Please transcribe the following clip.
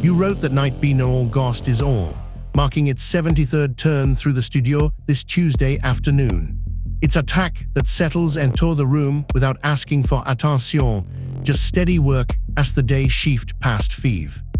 You wrote that Night Been en August is on, marking its 73rd turn through the studio this Tuesday afternoon. It's a track that settles and tour the room without asking for attention, just steady work as the day shift past Five.